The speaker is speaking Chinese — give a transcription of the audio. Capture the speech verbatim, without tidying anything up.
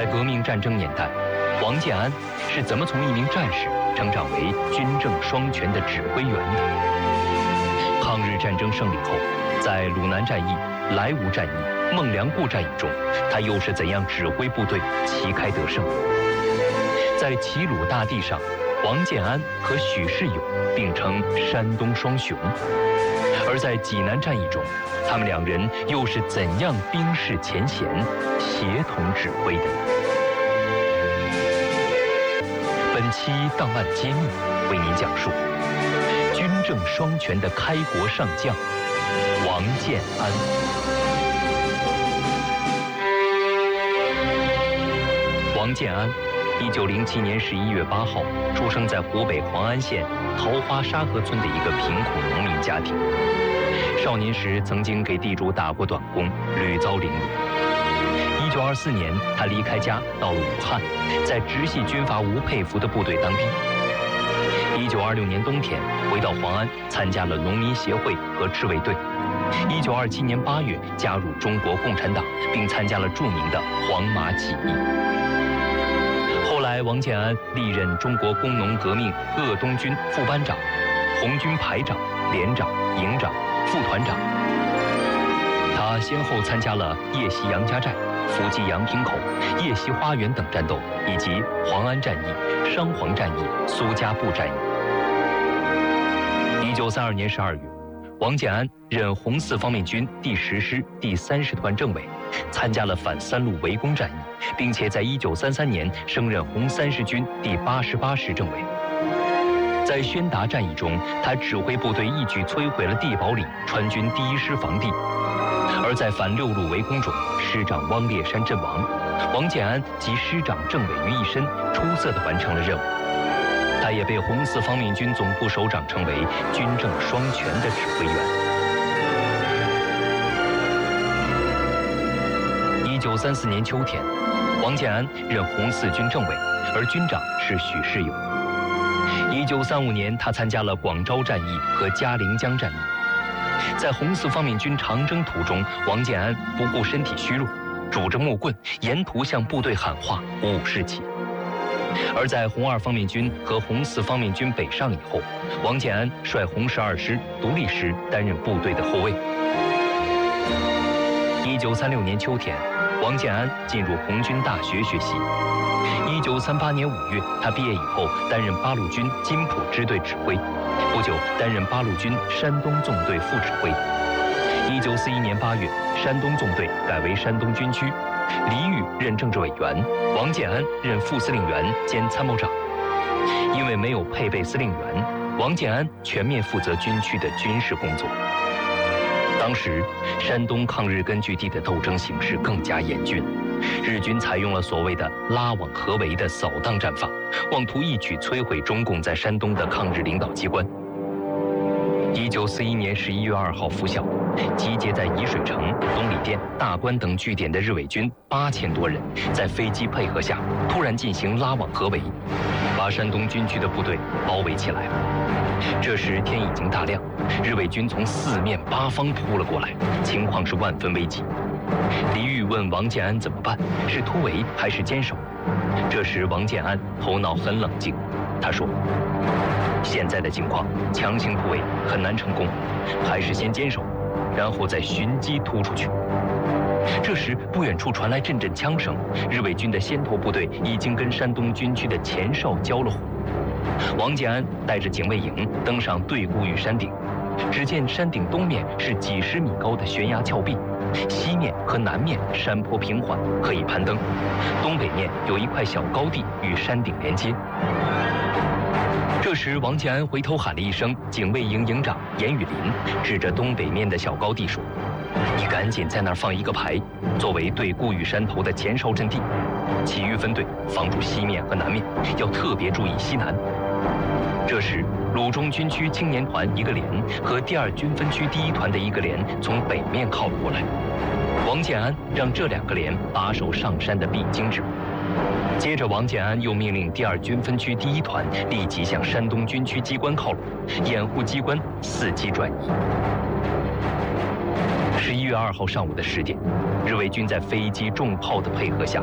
在革命战争年代，王建安是怎么从一名战士成长为军政双全的指挥员的？抗日战争胜利后，在鲁南战役、莱芜战役、孟良崮战役中，他又是怎样指挥部队旗开得胜？在齐鲁大地上，王建安和许世友并称山东双雄。而在济南战役中，他们两人又是怎样冰释前嫌、协同指挥的呢？本期档案揭秘为您讲述军政双全的开国上将王建安。王建安，一九零七年十一月八号出生在湖北黄安县桃花沙河村的一个贫苦农民家庭。少年时曾经给地主打过短工，屡遭凌辱。一九二四年，他离开家到了武汉，在直系军阀吴佩孚的部队当兵。一九二六年冬天，回到黄安，参加了农民协会和赤卫队。一九二七年八月，加入中国共产党，并参加了著名的黄麻起义。后来，王建安历任中国工农革命鄂东军副班长、红军排长、连长、营长、副团长。他先后参加了叶袭杨家寨、伏击阳平口、叶袭花园等战斗，以及黄安战役、商黄战役、苏家埠战役。一九三二年十二月，王建安任红四方面军第十师第三十团政委，参加了反三路围攻战役，并且在一九三三年升任红三十军第八十八师政委。在宣达战役中，他指挥部队一举摧毁了地堡里川军第一师防地。而在反六路围攻中，师长汪烈山阵亡，王建安及师长政委于一身出色地完成了任务。他也被红四方面军总部首长称为军政双全的指挥员。一九三四年秋天，王建安任红四军政委，而军长是许世友。一九三五年，他参加了广州战役和嘉陵江战役。在红四方面军长征途中，王建安不顾身体虚弱，拄着木棍，沿途向部队喊话，鼓舞士气。而在红二方面军和红四方面军北上以后，王建安率红十二师独立师担任部队的后卫。一九三六年秋天，王建安进入红军大学学习。一九三八年五月，他毕业以后担任八路军津浦支队指挥，不久担任八路军山东纵队副指挥。一九四一年八月，山东纵队改为山东军区，黎玉任政治委员，王建安任副司令员兼参谋长。因为没有配备司令员，王建安全面负责军区的军事工作。当时，山东抗日根据地的斗争形势更加严峻，日军采用了所谓的拉网合围的扫荡战法，妄图一举摧毁中共在山东的抗日领导机关。一九四一年十一月二号拂晓，集结在沂水城、东里店、大关等据点的日伪军八千多人，在飞机配合下，突然进行拉网合围，把山东军区的部队包围起来。这时天已经大亮，日伪军从四面八方扑了过来，情况是万分危急。黎玉问王建安怎么办，是突围还是坚守？这时王建安头脑很冷静，他说：现在的情况，强行突围很难成功，还是先坚守，然后再寻机突出去。这时不远处传来阵阵枪声，日伪军的先头部队已经跟山东军区的前哨交了火。王建安带着警卫营登上对固峪山顶，只见山顶东面是几十米高的悬崖峭壁，西面和南面山坡平缓，可以攀登，东北面有一块小高地与山顶连接。这时王建安回头喊了一声警卫营营长严雨林，指着东北面的小高地说：你赶紧在那儿放一个排，作为对固峪山头的前哨阵地，其余分队防住西面和南面，要特别注意西南。这时鲁中军区青年团一个连和第二军分区第一团的一个连从北面靠了过来，王建安让这两个连把守上山的必经之路。接着王建安又命令第二军分区第一团立即向山东军区机关靠拢，掩护机关伺机转移。十一月二号上午的十点，日伪军在飞机重炮的配合下，